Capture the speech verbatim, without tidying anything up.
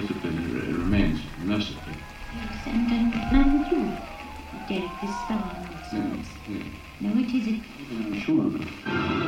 discipline r- remains merciful. Yes, and, and mine with you, Derek, this spelling nonsense. Yes, yes. No, it isn't. I'm sure of it.